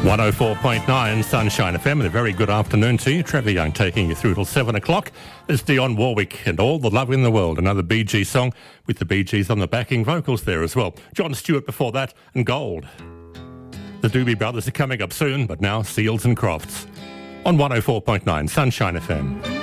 104.9 Sunshine FM, and a very good afternoon to you. Trevor Young taking you through till 7 o'clock. There's Dionne Warwick and All the Love in the World, another Bee Gees song with the Bee Gees on the backing vocals there as well. John Stewart before that, and Gold. The Doobie Brothers are coming up soon, but now Seals and Crofts on 104.9 Sunshine FM.